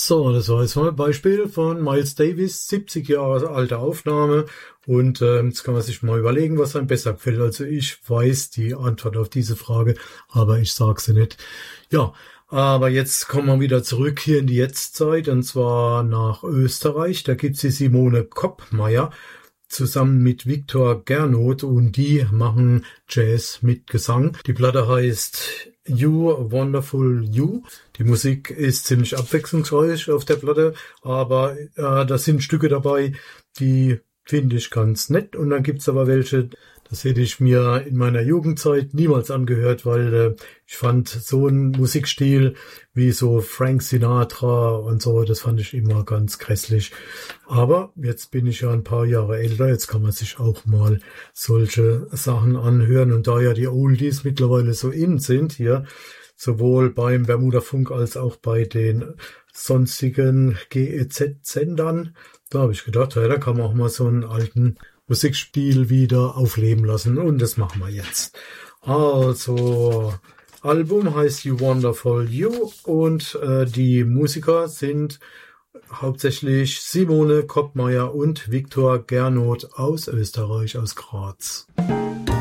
So, das war jetzt mal ein Beispiel von Miles Davis, 70 Jahre alte Aufnahme. Und jetzt kann man sich mal überlegen, was einem besser gefällt. Also ich weiß die Antwort auf diese Frage, aber ich sage sie nicht. Ja, aber jetzt kommen wir wieder zurück hier in die Jetztzeit, und zwar nach Österreich. Da gibt's die Simone Koppmeier zusammen mit Viktor Gernot, und die machen Jazz mit Gesang. Die Platte heißt You Wonderful You. Die Musik ist ziemlich abwechslungsreich auf der Platte, aber da sind Stücke dabei, die finde ich ganz nett, und dann gibt's aber welche, das hätte ich mir in meiner Jugendzeit niemals angehört, weil ich fand so einen Musikstil wie so Frank Sinatra und so, das fand ich immer ganz grässlich. Aber jetzt bin ich ja ein paar Jahre älter, jetzt kann man sich auch mal solche Sachen anhören, und da ja die Oldies mittlerweile so in sind hier, sowohl beim Bermuda Funk als auch bei den sonstigen GEZ-Sendern, da habe ich gedacht, ja, da kann man auch mal so einen alten Musikspiel wieder aufleben lassen, und das machen wir jetzt. Also, Album heißt You Wonderful You, und die Musiker sind hauptsächlich Simone Koppmeier und Viktor Gernot aus Österreich, aus Graz.